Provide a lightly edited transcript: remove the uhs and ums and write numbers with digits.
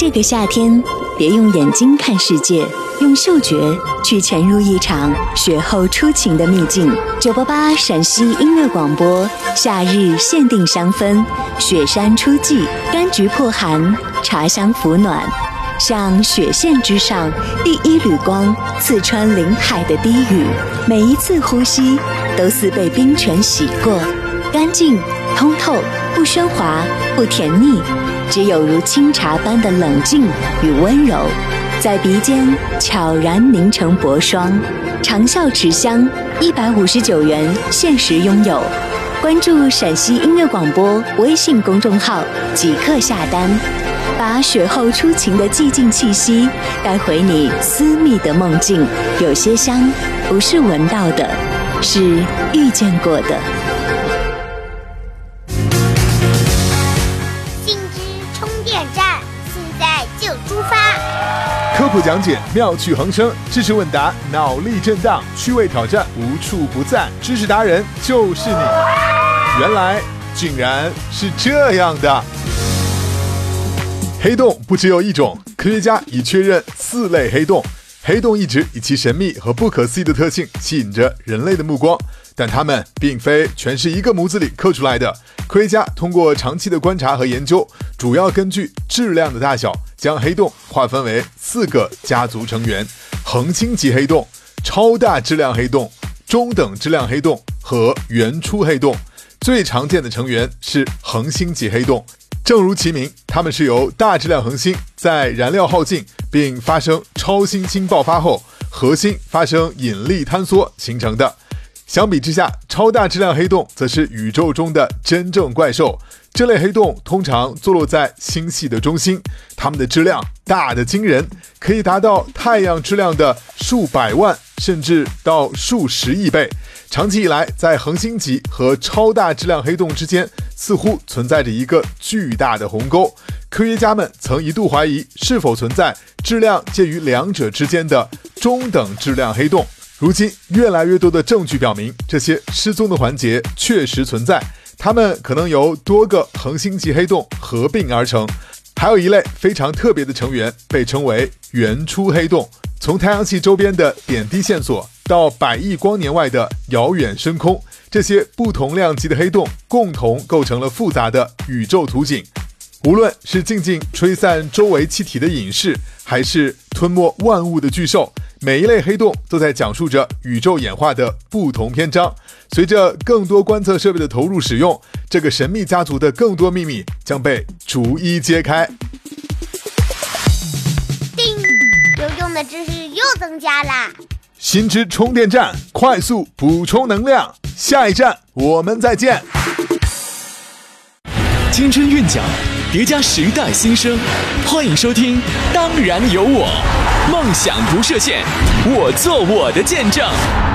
这个夏天，别用眼睛看世界，用嗅觉去潜入一场雪后初晴的秘境。988陕西音乐广播，夏日限定香氛，雪山初霁，柑橘破寒，茶香抚暖。像雪线之上第一缕光，刺穿林海的低语，每一次呼吸都似被冰泉洗过，干净通透，不喧哗，不甜腻，只有如清茶般的冷静与温柔，在鼻尖悄然凝成薄霜。长效持香，159元限时拥有。关注陕西音乐广播微信公众号即刻下单，把雪后初晴的寂静气息带回你私密的梦境。有些香不是闻到的，是遇见过的。 信之充电站，现在就出发。 科普讲解，妙趣横生；知识问答，脑力震荡；趣味挑战，无处不在。知识达人就是你。原来竟然是这样的。黑洞不只有一种，科学家已确认4类黑洞。黑洞一直以其神秘和不可思议的特性吸引着人类的目光，但它们并非全是一个模子里刻出来的。科学家通过长期的观察和研究，主要根据质量的大小，将黑洞划分为4个家族成员：恒星级黑洞、超大质量黑洞、中等质量黑洞和原初黑洞。最常见的成员是恒星级黑洞，正如其名，它们是由大质量恒星在燃料耗尽并发生超新星爆发后，核心发生引力坍缩形成的。相比之下，超大质量黑洞则是宇宙中的真正怪兽。这类黑洞通常坐落在星系的中心，它们的质量大得惊人，可以达到太阳质量的数百万甚至到数十亿倍。长期以来，在恒星级和超大质量黑洞之间似乎存在着一个巨大的鸿沟。科学家们曾一度怀疑是否存在质量介于两者之间的中等质量黑洞。如今越来越多的证据表明，这些失踪的环节确实存在，它们可能由多个恒星级黑洞合并而成。还有一类非常特别的成员被称为原初黑洞，从太阳系周边的点滴线索到100亿光年外的遥远深空，这些不同量级的黑洞共同构成了复杂的宇宙图景。无论是静静吹散周围气体的隐士，还是吞没万物的巨兽，每一类黑洞都在讲述着宇宙演化的不同篇章。随着更多观测设备的投入使用，这个神秘家族的更多秘密将被逐一揭开。 叮，有用的知识又增加啦！ 新知充电站，快速补充能量。下一站我们再见。 青春韵脚，叠加时代新生，欢迎收听《当然有我》，梦想不设限，我做我的见证。